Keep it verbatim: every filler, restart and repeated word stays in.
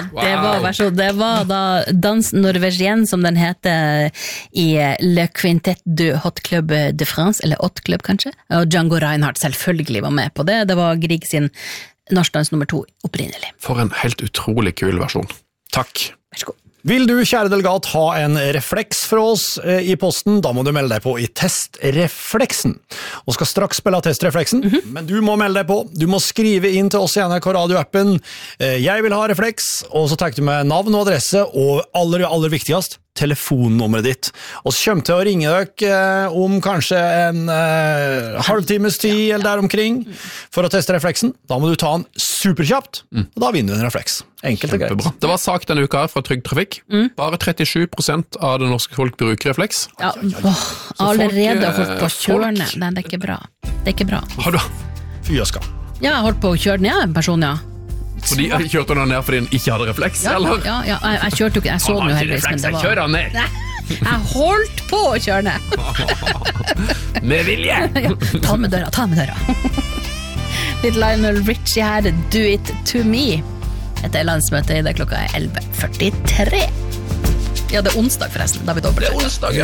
Wow. Det var versjon, det var da Dans Norvégien, som den heter i Le Quintet du Hot Club de France, eller Hot Club kanskje, og Django Reinhardt selvfølgelig var med på det. Det var Grieg sin norskdans nummer to opprinnelig. For en helt utrolig kul versjon. Takk. Vær så god. Vil du, kjære delegat, ha en refleks fra oss i posten, da må du melde deg på i Testrefleksen. Og skal straks spille Testrefleksen, mm-hmm. men du må melde deg på. Du må skrive inn til oss i N R K Radio-appen. Jeg vil ha refleks, og så tenker du med navn og adresse, og aller, aller viktigst, telefonnummeret ditt. Og så kommer til å ringe deg eh, om kanskje en eh, halvtimes tid eller der omkring for å teste refleksen. Da må du ta den superkjapt, mm. og da vinner du en refleks. Enkelt og greit. Det var sak denne uka her fra Trygg Trafikk. Mm. Bare trettisju prosent av det norske folk bruker refleks. Ja, åh, allerede har folk på kjørene. Nei, det er ikke bra. Det er ikke bra. Har du? Fy og skam. Ja, jeg har holdt på å kjøre den, ja, en person, ja. Fordi jeg kjørte den ned fordi den ikke hadde refleks, ja, eller? Ja, ja, jeg, jeg kjørte jo ikke, jeg så den jo heldigvis, men det var... Jeg kjører den ned. Nei, jeg holdt på å kjøre ned. Med vilje. Ja, ta med døra, ta med døra. Litt Lionel Richie her, Do It To Me. Etter landsmøte i det klokka er elleve førtitre. Ja, det er onsdag forresten, da vi dobbelt. Det er onsdag, ja.